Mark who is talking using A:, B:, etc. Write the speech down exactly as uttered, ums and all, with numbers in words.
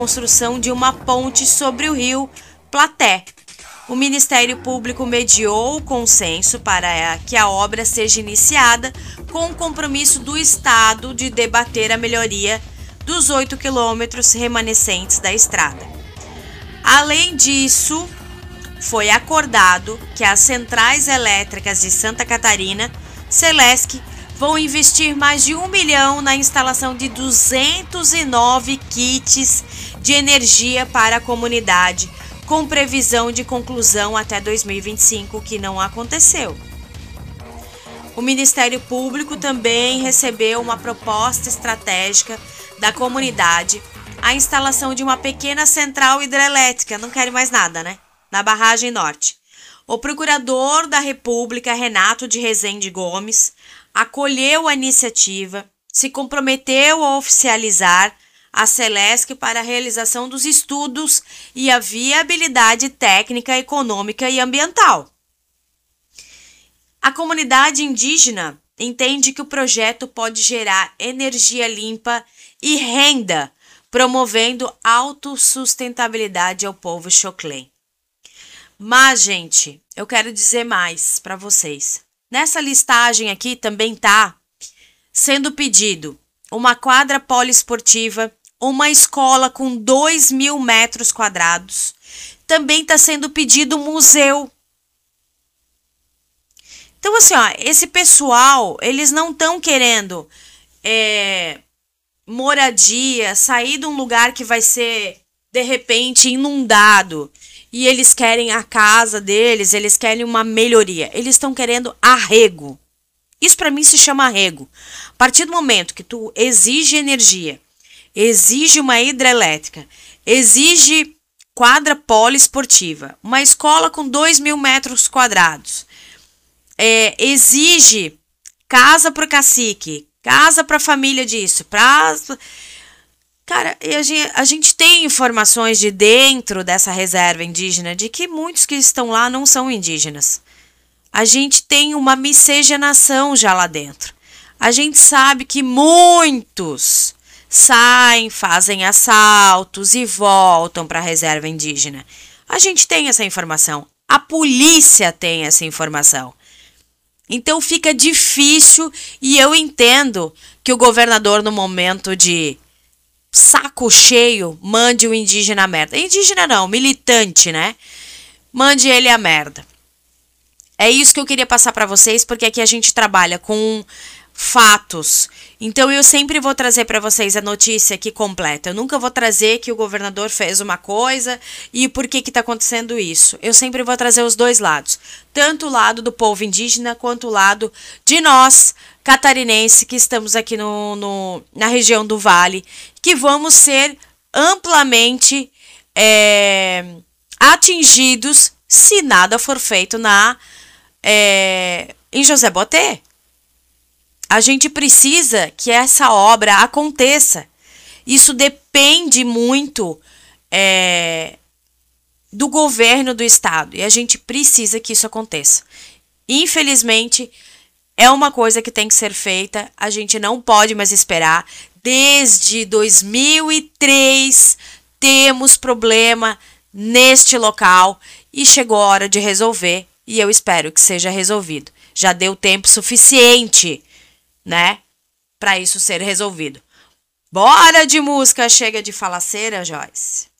A: construção de uma ponte sobre o rio Platé. O Ministério Público mediou o consenso para que a obra seja iniciada com o compromisso do Estado de debater a melhoria dos oito quilômetros remanescentes da estrada. Além disso, foi acordado que as centrais elétricas de Santa Catarina, Celesc, vão investir mais de um milhão na instalação de duzentos e nove kits de energia para a comunidade, com previsão de conclusão até dois mil e vinte e cinco, que não aconteceu. O Ministério Público também recebeu uma proposta estratégica da comunidade, a instalação de uma pequena central hidrelétrica, não querem mais nada, né? Na Barragem Norte. O procurador da República, Renato de Rezende Gomes, acolheu a iniciativa, se comprometeu a oficializar a Celesc para a realização dos estudos e a viabilidade técnica, econômica e ambiental. A comunidade indígena entende que o projeto pode gerar energia limpa e renda, promovendo autossustentabilidade ao povo xoclém. Mas, gente, eu quero dizer mais para vocês. Nessa listagem aqui também tá sendo pedido uma quadra poliesportiva, uma escola com dois mil metros quadrados. Também está sendo pedido um museu. Então, assim, ó, esse pessoal, eles não estão querendo é, moradia, sair de um lugar que vai ser, de repente, inundado. E eles querem a casa deles, eles querem uma melhoria. Eles estão querendo arrego. Isso para mim se chama arrego. A partir do momento que tu exige energia, exige uma hidrelétrica, exige quadra poliesportiva, uma escola com dois mil metros quadrados, é, exige casa para o cacique, casa para a família disso, pra... Cara, a gente, a gente tem informações de dentro dessa reserva indígena de que muitos que estão lá não são indígenas. A gente tem uma miscigenação já lá dentro. A gente sabe que muitos saem, fazem assaltos e voltam para a reserva indígena. A gente tem essa informação. A polícia tem essa informação. Então fica difícil e eu entendo que o governador, no momento de saco cheio, mande o indígena a merda. Indígena não, militante, né? Mande ele a merda. É isso que eu queria passar para vocês, porque aqui a gente trabalha com fatos. Então eu sempre vou trazer para vocês a notícia aqui completa. Eu nunca vou trazer que o governador fez uma coisa e por que que tá acontecendo isso. Eu sempre vou trazer os dois lados. Tanto o lado do povo indígena, quanto o lado de nós, catarinense, que estamos aqui no, no, na região do Vale, que vamos ser amplamente é, atingidos se nada for feito na, é, em José Botê. A gente precisa que essa obra aconteça. Isso depende muito é, do governo do estado. E a gente precisa que isso aconteça. Infelizmente, é uma coisa que tem que ser feita. A gente não pode mais esperar. Desde dois mil e três temos problema neste local. E chegou a hora de resolver. E eu espero que seja resolvido. Já deu tempo suficiente, né, para isso ser resolvido. Bora de música, chega de falaceira, Joyce.